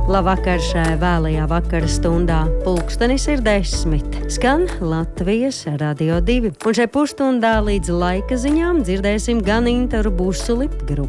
Labvakar šajā vēlajā vakara stundā. Pulkstenis ir 10. Skan Latvijas Radio 2. Un šai pusstundā līdz laika ziņām dzirdēsim gan Interu Busuli,